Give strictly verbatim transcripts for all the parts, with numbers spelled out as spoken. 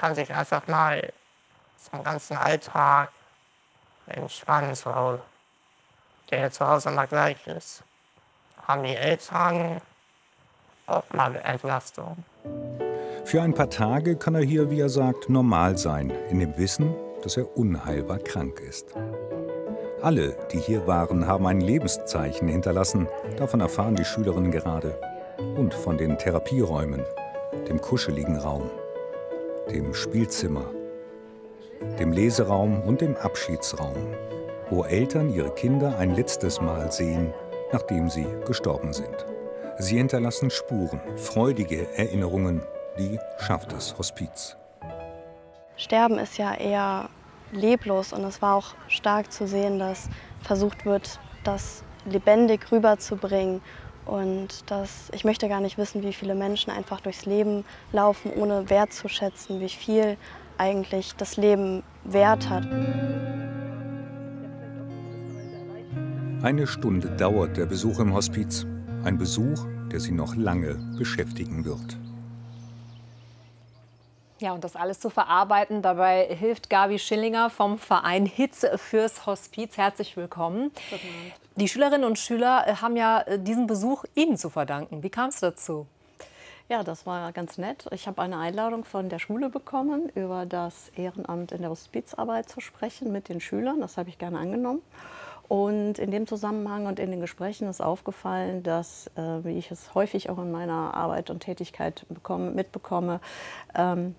kann sich einfach mal zum ganzen Alltag entspannen zu Hause, der zu Hause immer gleich ist. Haben die Eltern auch mal Entlastung. Für ein paar Tage kann er hier, wie er sagt, normal sein, in dem Wissen, dass er unheilbar krank ist. Alle, die hier waren, haben ein Lebenszeichen hinterlassen. Davon erfahren die Schülerinnen gerade. Und von den Therapieräumen, dem kuscheligen Raum, dem Spielzimmer, dem Leseraum und dem Abschiedsraum, wo Eltern ihre Kinder ein letztes Mal sehen, nachdem sie gestorben sind. Sie hinterlassen Spuren, freudige Erinnerungen, die schafft das Hospiz. Sterben ist ja eher leblos und es war auch stark zu sehen, dass versucht wird, das lebendig rüberzubringen. Und das, ich möchte gar nicht wissen, wie viele Menschen einfach durchs Leben laufen, ohne wertzuschätzen, wie viel eigentlich das Leben wert hat. Eine Stunde dauert der Besuch im Hospiz. Ein Besuch, der sie noch lange beschäftigen wird. Ja, und das alles zu verarbeiten, dabei hilft Gabi Schillinger vom Verein Hitz fürs Hospiz. Herzlich willkommen. Die Schülerinnen und Schüler haben ja diesen Besuch Ihnen zu verdanken. Wie kam es dazu? Ja, das war ganz nett. Ich habe eine Einladung von der Schule bekommen, über das Ehrenamt in der Hospizarbeit zu sprechen mit den Schülern. Das habe ich gerne angenommen. Und in dem Zusammenhang und in den Gesprächen ist aufgefallen, dass, äh, wie ich es häufig auch in meiner Arbeit und Tätigkeit bekomme, mitbekomme, ähm,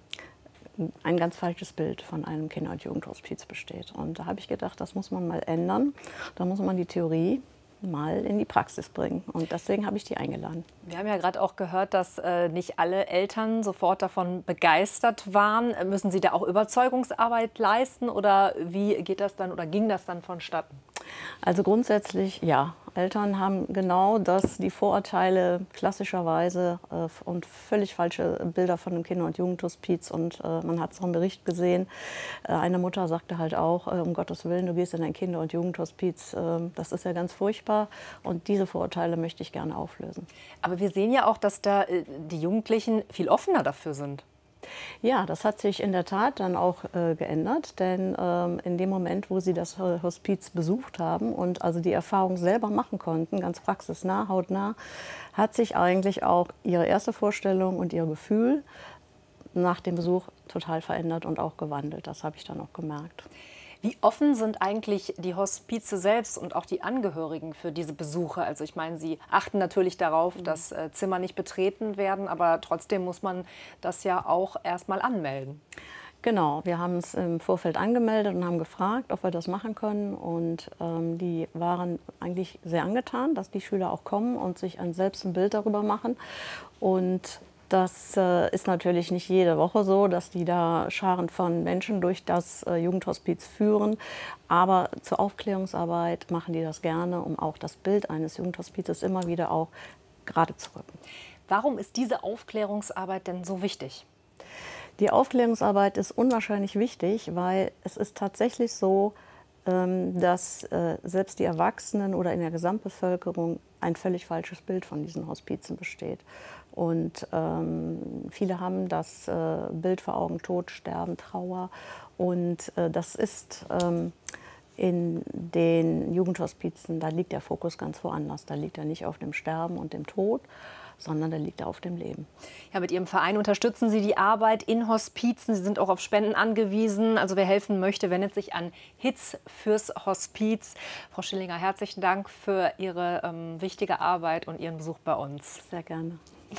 ein ganz falsches Bild von einem Kinder- und Jugendhospiz besteht. Und da habe ich gedacht, das muss man mal ändern. Da muss man die Theorie mal in die Praxis bringen. Und deswegen habe ich die eingeladen. Wir haben ja gerade auch gehört, dass äh, nicht alle Eltern sofort davon begeistert waren. Müssen Sie da auch Überzeugungsarbeit leisten oder wie geht das dann oder ging das dann vonstatten? Also grundsätzlich ja. Eltern haben genau das, die Vorurteile klassischerweise äh, und völlig falsche Bilder von einem Kinder- und Jugendhospiz. Und äh, man hat es auch im Bericht gesehen. Äh, eine Mutter sagte halt auch, äh, um Gottes Willen, du gehst in ein Kinder- und Jugendhospiz. Äh, das ist ja ganz furchtbar. Und diese Vorurteile möchte ich gerne auflösen. Aber wir sehen ja auch, dass da äh, die Jugendlichen viel offener dafür sind. Ja, das hat sich in der Tat dann auch äh, geändert, denn ähm, in dem Moment, wo sie das Hospiz besucht haben und also die Erfahrung selber machen konnten, ganz praxisnah, hautnah, hat sich eigentlich auch ihre erste Vorstellung und ihr Gefühl nach dem Besuch total verändert und auch gewandelt. Das habe ich dann auch gemerkt. Wie offen sind eigentlich die Hospize selbst und auch die Angehörigen für diese Besuche? Also ich meine, sie achten natürlich darauf, mhm. dass äh, Zimmer nicht betreten werden, aber trotzdem muss man das ja auch erst mal anmelden. Genau, wir haben es im Vorfeld angemeldet und haben gefragt, ob wir das machen können. Und ähm, die waren eigentlich sehr angetan, dass die Schüler auch kommen und sich ein, selbst ein Bild darüber machen. Und das äh, ist natürlich nicht jede Woche so, dass die da Scharen von Menschen durch das äh, Jugendhospiz führen. Aber zur Aufklärungsarbeit machen die das gerne, um auch das Bild eines Jugendhospizes immer wieder auch gerade zu rücken. Warum ist diese Aufklärungsarbeit denn so wichtig? Die Aufklärungsarbeit ist unwahrscheinlich wichtig, weil es ist tatsächlich so, ähm, dass äh, selbst die Erwachsenen oder in der Gesamtbevölkerung ein völlig falsches Bild von diesen Hospizen besteht. Und ähm, viele haben das äh, Bild vor Augen, Tod, Sterben, Trauer. Und äh, das ist ähm, in den Jugendhospizen, da liegt der Fokus ganz woanders. Da liegt er nicht auf dem Sterben und dem Tod, sondern da liegt er auf dem Leben. Ja, mit Ihrem Verein unterstützen Sie die Arbeit in Hospizen. Sie sind auch auf Spenden angewiesen. Also wer helfen möchte, wendet sich an Hitz fürs Hospiz. Frau Schillinger, herzlichen Dank für Ihre ähm, wichtige Arbeit und Ihren Besuch bei uns. Sehr gerne.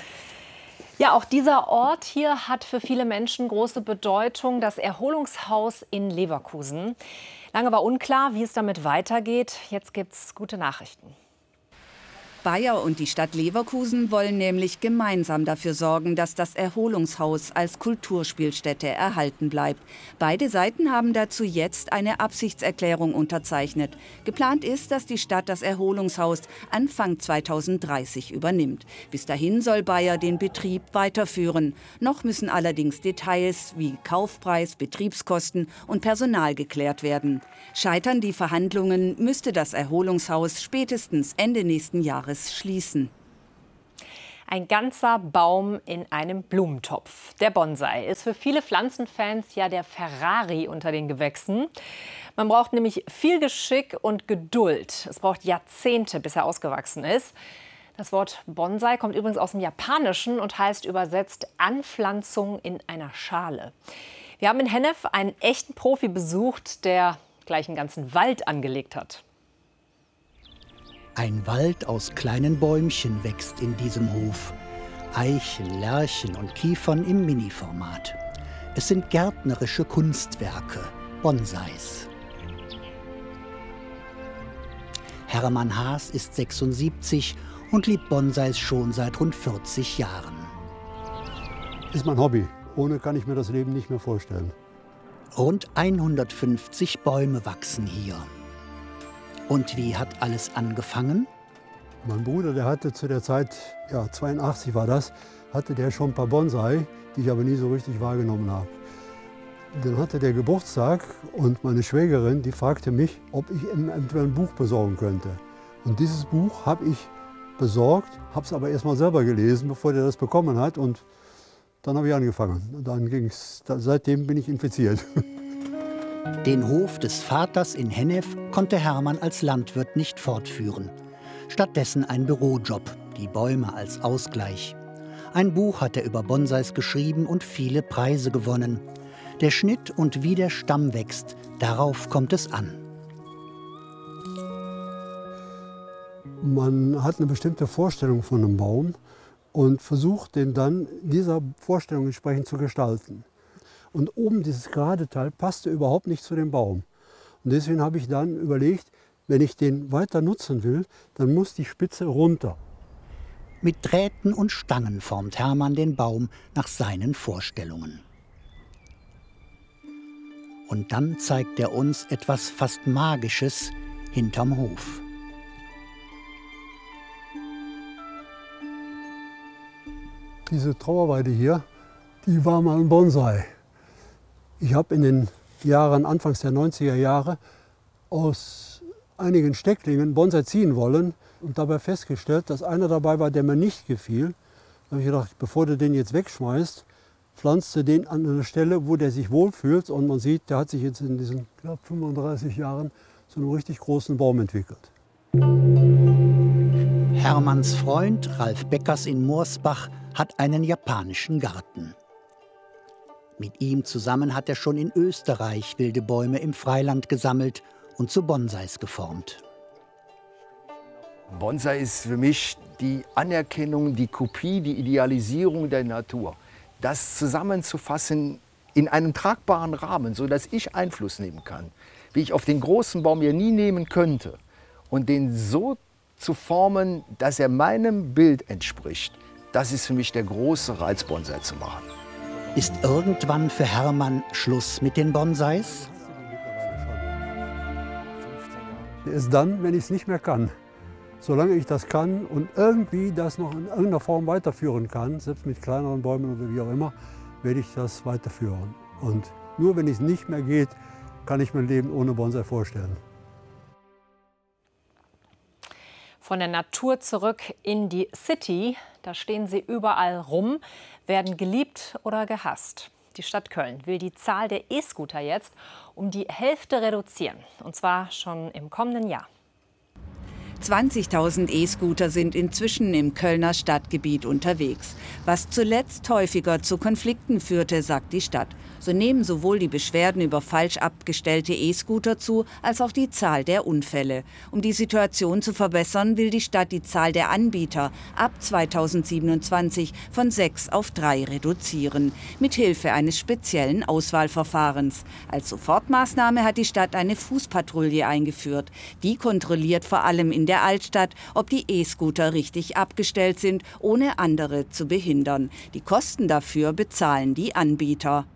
Ja, auch dieser Ort hier hat für viele Menschen große Bedeutung, das Erholungshaus in Leverkusen. Lange war unklar, wie es damit weitergeht. Jetzt gibt's gute Nachrichten. Bayer und die Stadt Leverkusen wollen nämlich gemeinsam dafür sorgen, dass das Erholungshaus als Kulturspielstätte erhalten bleibt. Beide Seiten haben dazu jetzt eine Absichtserklärung unterzeichnet. Geplant ist, dass die Stadt das Erholungshaus Anfang zweitausenddreißig übernimmt. Bis dahin soll Bayer den Betrieb weiterführen. Noch müssen allerdings Details wie Kaufpreis, Betriebskosten und Personal geklärt werden. Scheitern die Verhandlungen, müsste das Erholungshaus spätestens Ende nächsten Jahres schließen. Ein ganzer Baum in einem Blumentopf. Der Bonsai ist für viele Pflanzenfans ja der Ferrari unter den Gewächsen. Man braucht nämlich viel Geschick und Geduld. Es braucht Jahrzehnte, bis er ausgewachsen ist. Das Wort Bonsai kommt übrigens aus dem Japanischen und heißt übersetzt Anpflanzung in einer Schale. Wir haben in Hennef einen echten Profi besucht, der gleich einen ganzen Wald angelegt hat. Ein Wald aus kleinen Bäumchen wächst in diesem Hof. Eichen, Lärchen und Kiefern im Mini-Format. Es sind gärtnerische Kunstwerke, Bonsais. Hermann Haas ist sechsundsiebzig und liebt Bonsais schon seit rund vierzig Jahren. Ist mein Hobby. Ohne kann ich mir das Leben nicht mehr vorstellen. Rund hundertfünfzig Bäume wachsen hier. Und wie hat alles angefangen? Mein Bruder, der hatte zu der Zeit, ja zweiundachtzig war das, hatte der schon ein paar Bonsai, die ich aber nie so richtig wahrgenommen habe. Dann hatte der Geburtstag und meine Schwägerin, die fragte mich, ob ich ihm eventuell ein Buch besorgen könnte. Und dieses Buch habe ich besorgt, habe es aber erst mal selber gelesen, bevor der das bekommen hat. Und dann habe ich angefangen. Und dann ging's, seitdem bin ich infiziert. Den Hof des Vaters in Hennef konnte Hermann als Landwirt nicht fortführen. Stattdessen ein Bürojob, die Bäume als Ausgleich. Ein Buch hat er über Bonsais geschrieben und viele Preise gewonnen. Der Schnitt und wie der Stamm wächst, darauf kommt es an. Man hat eine bestimmte Vorstellung von einem Baum und versucht, den dann dieser Vorstellung entsprechend zu gestalten. Und oben dieses gerade Teil passte überhaupt nicht zu dem Baum. Und deswegen habe ich dann überlegt, wenn ich den weiter nutzen will, dann muss die Spitze runter. Mit Drähten und Stangen formt Hermann den Baum nach seinen Vorstellungen. Und dann zeigt er uns etwas fast Magisches hinterm Hof. Diese Trauerweide hier, die war mal ein Bonsai. Ich habe in den Jahren, anfangs der neunziger Jahre, aus einigen Stecklingen Bonsai ziehen wollen und dabei festgestellt, dass einer dabei war, der mir nicht gefiel. Da habe ich gedacht, bevor du den jetzt wegschmeißt, pflanzt du den an eine Stelle, wo der sich wohlfühlt. Und man sieht, der hat sich jetzt in diesen knapp fünfunddreißig Jahren zu einem richtig großen Baum entwickelt. Hermanns Freund Ralf Beckers in Moorsbach hat einen japanischen Garten. Mit ihm zusammen hat er schon in Österreich wilde Bäume im Freiland gesammelt und zu Bonsais geformt. Bonsai ist für mich die Anerkennung, die Kopie, die Idealisierung der Natur. Das zusammenzufassen in einem tragbaren Rahmen, sodass ich Einfluss nehmen kann, wie ich auf den großen Baum ja nie nehmen könnte. Und den so zu formen, dass er meinem Bild entspricht, das ist für mich der große Reiz, Bonsai zu machen. Ist irgendwann für Hermann Schluss mit den Bonsais? Ist dann, wenn ich es nicht mehr kann. Solange ich das kann und irgendwie das noch in irgendeiner Form weiterführen kann, selbst mit kleineren Bäumen oder wie auch immer, werde ich das weiterführen. Und nur wenn es nicht mehr geht, kann ich mein Leben ohne Bonsai vorstellen. Von der Natur zurück in die City. Da stehen sie überall rum, werden geliebt oder gehasst. Die Stadt Köln will die Zahl der E-Scooter jetzt um die Hälfte reduzieren. Und zwar schon im kommenden Jahr. zwanzigtausend E-Scooter sind inzwischen im Kölner Stadtgebiet unterwegs. Was zuletzt häufiger zu Konflikten führte, sagt die Stadt. So nehmen sowohl die Beschwerden über falsch abgestellte E-Scooter zu, als auch die Zahl der Unfälle. Um die Situation zu verbessern, will die Stadt die Zahl der Anbieter ab zweitausendsiebenundzwanzig von sechs auf drei reduzieren, mithilfe eines speziellen Auswahlverfahrens. Als Sofortmaßnahme hat die Stadt eine Fußpatrouille eingeführt. Die kontrolliert vor allem in der Altstadt, ob die E-Scooter richtig abgestellt sind, ohne andere zu behindern. Die Kosten dafür bezahlen die Anbieter.